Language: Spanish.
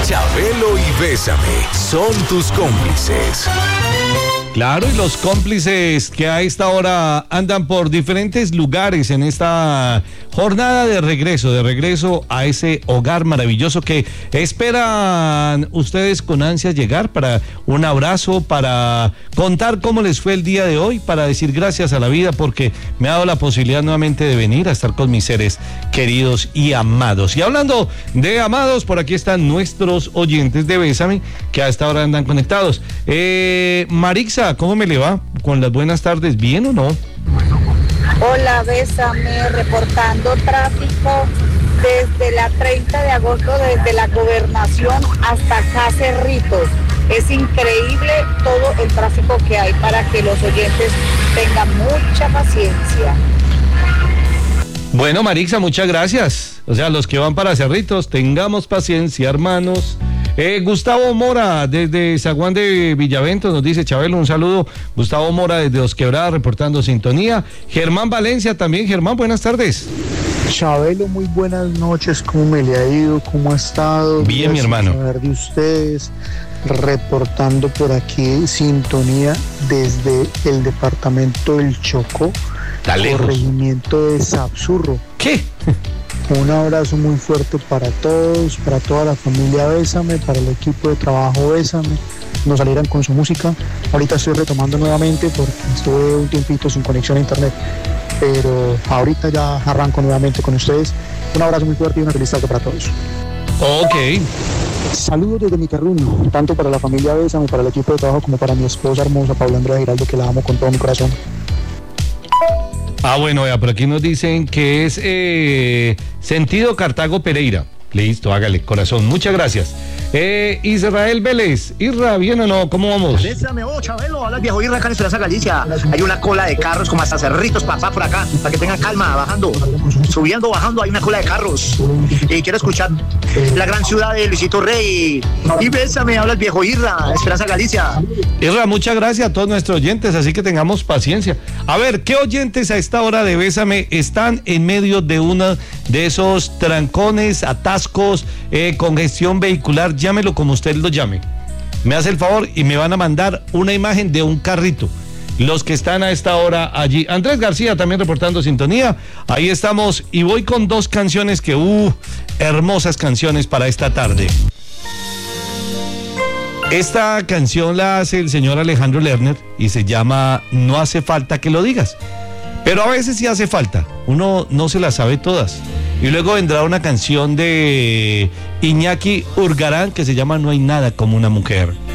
Chabelo y Bésame son tus cómplices. Claro, y los cómplices que a esta hora andan por diferentes lugares en esta jornada de regreso a ese hogar maravilloso que esperan ustedes con ansias llegar para un abrazo, para contar cómo les fue el día de hoy, para decir gracias a la vida porque me ha dado la posibilidad nuevamente de venir a estar con mis seres queridos y amados. Y hablando de amados, por aquí están nuestros oyentes de Bésame que a esta hora andan conectados. Marixa, ¿cómo me le va? ¿Con las buenas tardes? ¿Bien o no? Hola, Bésame, reportando tráfico desde la 30 de agosto, desde la Gobernación hasta acá Cerritos. Es increíble todo el tráfico que hay para que los oyentes tengan mucha paciencia. Bueno, Marixa, muchas gracias. O sea, los que van para Cerritos, tengamos paciencia, hermanos. Gustavo Mora, desde Zaguán de Villavento, nos dice: Chabelo, un saludo. Gustavo Mora, desde Dos Quebradas, reportando sintonía. Germán Valencia también. Germán, buenas tardes. Chabelo, muy buenas noches. ¿Cómo me le ha ido? ¿Cómo ha estado? Bien, mi hermano. Saber de ustedes, reportando por aquí sintonía desde el departamento del Chocó, corregimiento de Sapsurro. ¿Qué? Un abrazo muy fuerte para todos, para toda la familia Bésame, para el equipo de trabajo Bésame. Nos salieran con su música. Ahorita estoy retomando nuevamente porque estuve un tiempito sin conexión a internet, pero ahorita ya arranco nuevamente con ustedes. Un abrazo muy fuerte y una feliz tarde para todos. Ok. Saludos desde mi terruño, tanto para la familia Bésame, para el equipo de trabajo, como para mi esposa hermosa Paula Andrea Giraldo, que la amo con todo mi corazón. Bueno, vea, por aquí nos dicen que es sentido Cartago Pereira. Listo, hágale, corazón. Muchas gracias. Israel Vélez. Irra, ¿bien o no? ¿Cómo vamos? Bésame, Chabelo, habla el viejo Irra acá en Esperanza Galicia. Hay una cola de carros como hasta Cerritos, papá, por acá, para que tengan calma, bajando, subiendo, bajando, hay una cola de carros. Y quiero escuchar la gran ciudad de Luisito Rey. Y Bésame, habla el viejo Irra, Esperanza Galicia. Irra, muchas gracias a todos nuestros oyentes, así que tengamos paciencia. A ver, ¿qué oyentes a esta hora de Bésame están en medio de uno de esos trancones, atascos, congestión vehicular? Llámelo como usted lo llame. Me hace el favor y me van a mandar una imagen de un carrito. Los que están a esta hora allí. Andrés García también reportando sintonía. Ahí estamos y voy con dos canciones que, hermosas canciones para esta tarde. Esta canción la hace el señor Alejandro Lerner y se llama No hace falta que lo digas. Pero a veces sí hace falta. Uno no se las sabe todas. Y luego vendrá una canción de Iñaki Urgarán que se llama No hay nada como una mujer.